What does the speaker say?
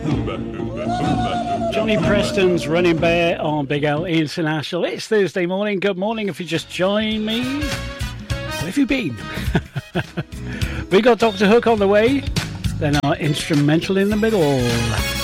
Johnny Preston's Running Bear on Big L International. It's Thursday morning. Good morning if you just joined me. Where have you been? We got Dr. Hook on the way, then our instrumental in the middle.